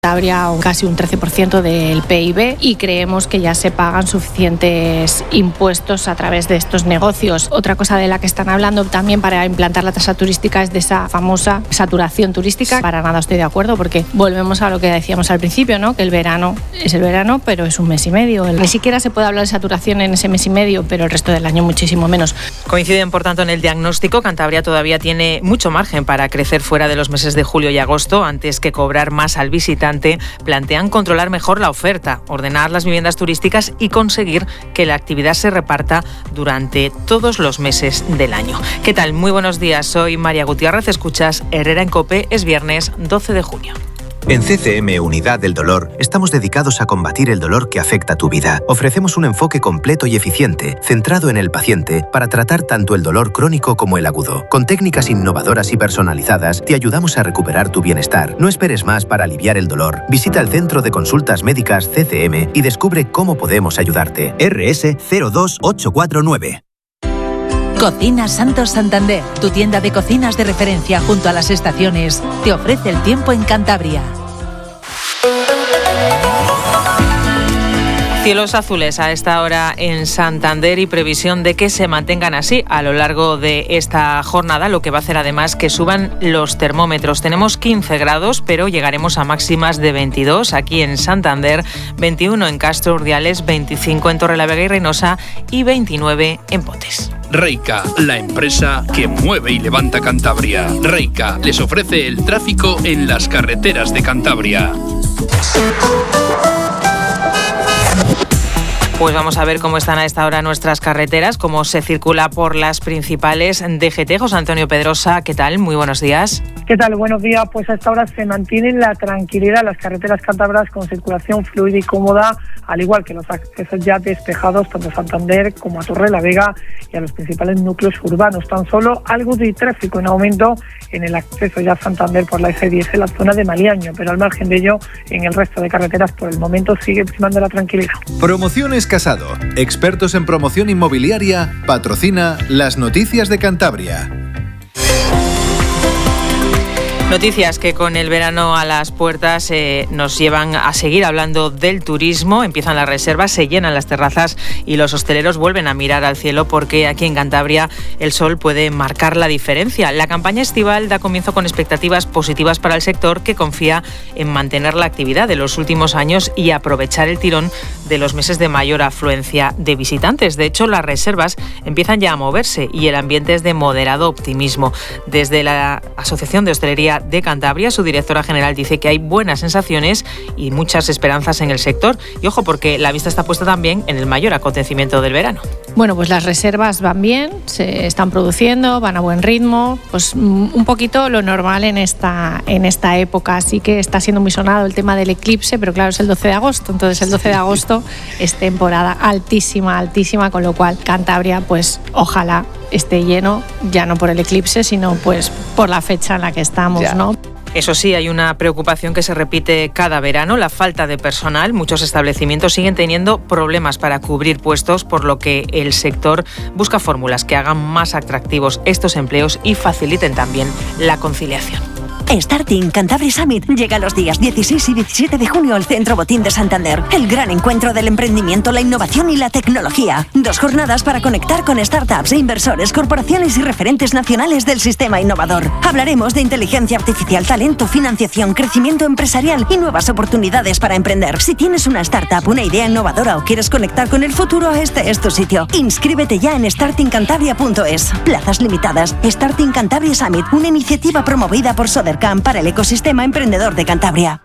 Habría casi un 13% del PIB y creemos que ya se pagan suficientes impuestos a través de estos negocios. Otra cosa de la que están hablando también para implantar la tasa turística es de esa famosa saturación turística. Para nada estoy de acuerdo, porque volvemos a lo que decíamos al principio, ¿no? Que el verano es el verano, pero es un mes y medio. Ni siquiera se puede hablar de saturación en ese mes y medio, pero el resto del año muchísimo menos. Coinciden, por tanto, en el diagnóstico. Cantabria todavía tiene mucho margen para crecer fuera de los meses de julio y agosto. Antes que cobrar más al visitante, plantean controlar mejor la oferta, ordenar las viviendas turísticas y conseguir que la actividad se reparta durante todos los meses del año. ¿Qué tal? Muy buenos días, soy María Gutiérrez, escuchas Herrera en COPE, es viernes 12 de junio. En CCM Unidad del Dolor estamos dedicados a combatir el dolor que afecta tu vida. Ofrecemos un enfoque completo y eficiente, centrado en el paciente, para tratar tanto el dolor crónico como el agudo. Con técnicas innovadoras y personalizadas, te ayudamos a recuperar tu bienestar. No esperes más para aliviar el dolor. Visita el Centro de Consultas Médicas CCM y descubre cómo podemos ayudarte. RS 02849. Cocinas Santos Santander, tu tienda de cocinas de referencia junto a las estaciones, te ofrece el tiempo en Cantabria. Cielos azules a esta hora en Santander y previsión de que se mantengan así a lo largo de esta jornada, lo que va a hacer además que suban los termómetros. Tenemos 15 grados, pero llegaremos a máximas de 22 aquí en Santander, 21 en Castro Urdiales, 25 en Torrelavega y Reynosa y 29 en Potes. Reica, la empresa que mueve y levanta Cantabria. Reica les ofrece el tráfico en las carreteras de Cantabria. Pues vamos a ver cómo están a esta hora nuestras carreteras, cómo se circula por las principales DGT. José Antonio Pedrosa, ¿qué tal? Muy buenos días. ¿Qué tal? Buenos días. Pues a esta hora se mantiene la tranquilidad las carreteras cántabras con circulación fluida y cómoda, al igual que los accesos ya despejados tanto a Santander como a Torrelavega y a los principales núcleos urbanos. Tan solo algo de tráfico en aumento en el acceso ya a Santander por la F10 en la zona de Maliaño, pero al margen de ello, en el resto de carreteras por el momento sigue primando la tranquilidad. Promociones Casado, expertos en promoción inmobiliaria, patrocina las noticias de Cantabria. Noticias que con el verano a las puertas nos llevan a seguir hablando del turismo. Empiezan las reservas, se llenan las terrazas y los hosteleros vuelven a mirar al cielo porque aquí en Cantabria el sol puede marcar la diferencia. La campaña estival da comienzo con expectativas positivas para el sector, que confía en mantener la actividad de los últimos años y aprovechar el tirón de los meses de mayor afluencia de visitantes. De hecho, las reservas empiezan ya a moverse y el ambiente es de moderado optimismo. Desde la Asociación de Hostelería de Cantabria, su directora general dice que hay buenas sensaciones y muchas esperanzas en el sector. Y ojo, porque la vista está puesta también en el mayor acontecimiento del verano. Bueno, pues las reservas van bien, se están produciendo, van a buen ritmo, pues un poquito lo normal en esta época. Así que está siendo muy sonado el tema del eclipse, pero claro, es el 12 de agosto, entonces el 12 de agosto es temporada altísima, con lo cual Cantabria, pues ojalá esté lleno, ya no por el eclipse, sino pues por la fecha en la que estamos, ¿no? Eso sí, hay una preocupación que se repite cada verano, la falta de personal. Muchos establecimientos siguen teniendo problemas para cubrir puestos, por lo que el sector busca fórmulas que hagan más atractivos estos empleos y faciliten también la conciliación. Starting Cantabria Summit llega los días 16 y 17 de junio al Centro Botín de Santander. El gran encuentro del emprendimiento, la innovación y la tecnología. 2 jornadas para conectar con startups e inversores, corporaciones y referentes nacionales del sistema innovador. Hablaremos de inteligencia artificial, talento, financiación, crecimiento empresarial y nuevas oportunidades para emprender. Si tienes una startup, una idea innovadora o quieres conectar con el futuro, este es tu sitio. Inscríbete ya en startingcantabria.es. Plazas limitadas. Starting Cantabria Summit, una iniciativa promovida por Sodercam para el ecosistema emprendedor de Cantabria.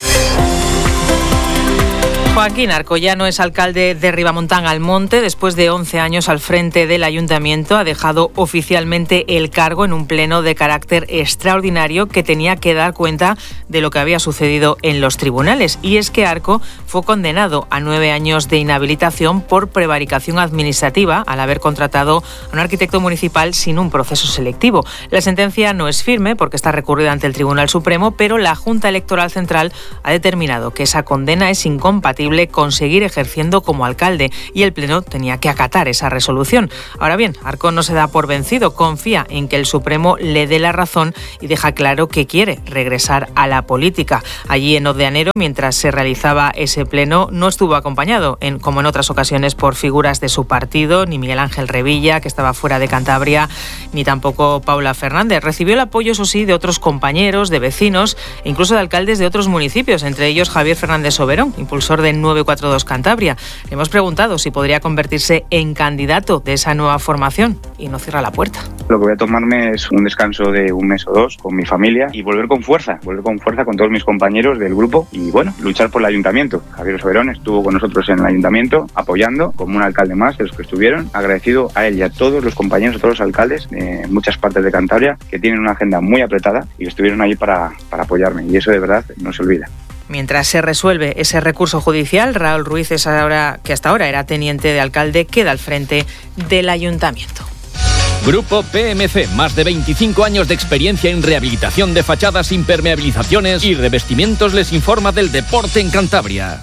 Joaquín Arcollano es alcalde de Ribamontán Almonte. Después de 11 años al frente del ayuntamiento, ha dejado oficialmente el cargo en un pleno de carácter extraordinario que tenía que dar cuenta de lo que había sucedido en los tribunales. Y es que Arco fue condenado a 9 años de inhabilitación por prevaricación administrativa al haber contratado a un arquitecto municipal sin un proceso selectivo. La sentencia no es firme porque está recurrida ante el Tribunal Supremo, pero la Junta Electoral Central ha determinado que esa condena es incompatible incompatible con seguir ejerciendo como alcalde y el Pleno tenía que acatar esa resolución. Ahora bien, Arcón no se da por vencido, confía en que el Supremo le dé la razón y deja claro que quiere regresar a la política. Allí en Oddeanero, mientras se realizaba ese pleno, no estuvo acompañado, como en otras ocasiones, por figuras de su partido, ni Miguel Ángel Revilla, que estaba fuera de Cantabria, ni tampoco Paula Fernández. Recibió el apoyo, eso sí, de otros compañeros, de vecinos e incluso de alcaldes de otros municipios, entre ellos Javier Fernández Soberón, impulsor de 942 Cantabria. Le hemos preguntado si podría convertirse en candidato de esa nueva formación y no cierra la puerta. Lo que voy a tomarme es un descanso de un mes o dos con mi familia y volver con fuerza con todos mis compañeros del grupo y luchar por el ayuntamiento. Javier Soberón estuvo con nosotros en el ayuntamiento apoyando como un alcalde más de los que estuvieron. Agradecido a él y a todos los compañeros, a todos los alcaldes de muchas partes de Cantabria que tienen una agenda muy apretada y que estuvieron allí para apoyarme, y eso de verdad no se olvida. Mientras se resuelve ese recurso judicial, Raúl Ruiz, que hasta ahora era teniente de alcalde, queda al frente del ayuntamiento. Grupo PMC, más de 25 años de experiencia en rehabilitación de fachadas, impermeabilizaciones y revestimientos, les informa del deporte en Cantabria.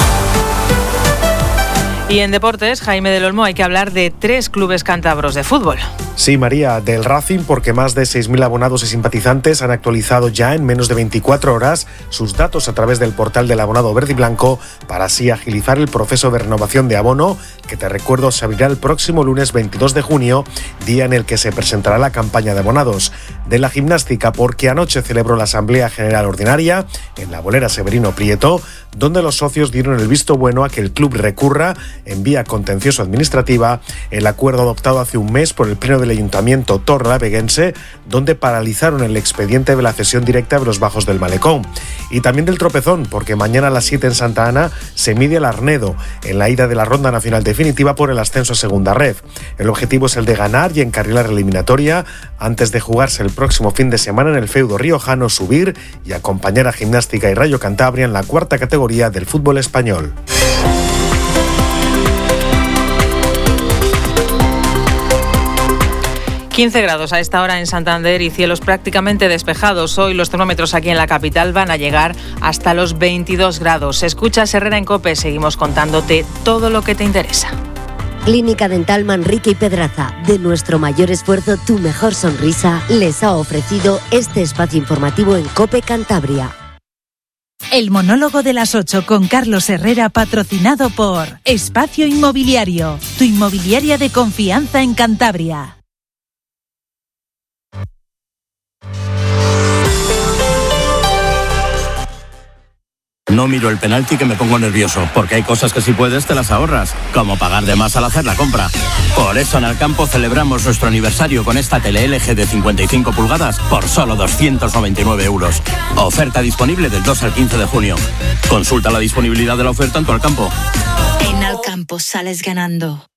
Y en deportes, Jaime del Olmo, hay que hablar de 3 clubes cántabros de fútbol. Sí, María, del Racing, porque más de 6.000 abonados y simpatizantes han actualizado ya en menos de 24 horas sus datos a través del portal del abonado verde y blanco para así agilizar el proceso de renovación de abono, que te recuerdo se abrirá el próximo lunes 22 de junio, día en el que se presentará la campaña de abonados. De la gimnástica, porque anoche celebró la Asamblea General Ordinaria en la Bolera Severino Prieto, donde los socios dieron el visto bueno a que el club recurra en vía contencioso administrativa el acuerdo adoptado hace un mes por el Pleno del Ayuntamiento Torrelavieguense, donde paralizaron el expediente de la cesión directa de los bajos del Malecón. Y también del tropezón, porque mañana a las 7 en Santa Ana se mide el Arnedo en la ida de la ronda nacional definitiva por el ascenso a segunda red. El objetivo es el de ganar y encarrilar la eliminatoria antes de jugarse el próximo fin de semana en el feudo riojano, subir y acompañar a Gimnástica y Rayo Cantabria en la 4ª categoría del fútbol español. ...15 grados a esta hora en Santander y cielos prácticamente despejados. Hoy los termómetros aquí en la capital van a llegar hasta los 22 grados. Escuchas Herrera en COPE, seguimos contándote todo lo que te interesa. Clínica Dental Manrique y Pedraza, de nuestro mayor esfuerzo, tu mejor sonrisa, les ha ofrecido este espacio informativo en COPE Cantabria. El monólogo de las 8 con Carlos Herrera, patrocinado por Espacio Inmobiliario, tu inmobiliaria de confianza en Cantabria. No miro el penalti que me pongo nervioso, porque hay cosas que si puedes te las ahorras, como pagar de más al hacer la compra. Por eso en Alcampo celebramos nuestro aniversario con esta tele LG de 55 pulgadas por solo 299 euros. Oferta disponible del 2 al 15 de junio. Consulta la disponibilidad de la oferta en tu Alcampo. En Alcampo sales ganando.